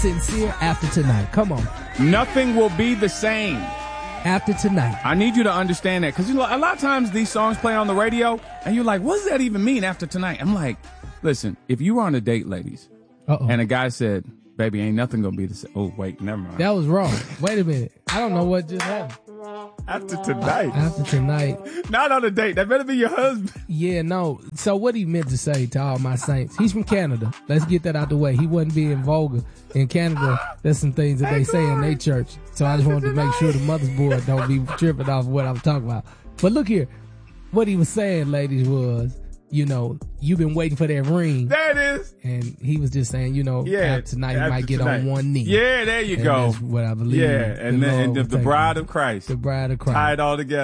Sincere after tonight. Come on. Nothing will be the same after tonight. I need you to understand that, because a lot of times these songs play on the radio and you're like, what does that even mean after tonight? I'm like, listen, if you were on a date, ladies, and a guy said, baby, ain't nothing gonna be the same. Oh, wait, never mind. That was wrong. Wait a minute. I don't know what just happened. After tonight. After tonight. Not on a date. That better be your husband. Yeah, no. So what he meant to say to all my saints, he's from Canada. Let's get that out the way. He wasn't being vulgar. In Canada, there's some things that they say in their church. So I just wanted to make sure the mother's board don't be tripping off what I'm talking about. But look here. What he was saying, ladies, was, you know, you've been waiting for that ring. There it is. And he was just saying, you know, after tonight he might get on one knee. Yeah, there you go. That's what I believe. Yeah, and the bride of Christ. The bride of Christ. Tie it all together.